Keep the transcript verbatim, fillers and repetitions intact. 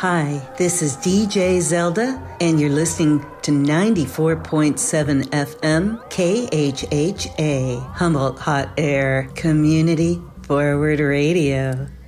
Hi, this is D J Zelda, and you're listening to ninety-four point seven F M K H H A, Humboldt Hot Air Community Forward Radio.